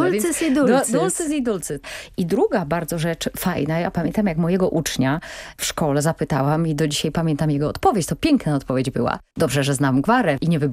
Dulcis i dulcis. Dulcis i dulcis. I druga bardzo rzecz fajna, ja pamiętam jak mojego ucznia w szkole zapytałam i do dzisiaj pamiętam jego odpowiedź, to piękna odpowiedź była. Dobrze, że znam gwarę i nie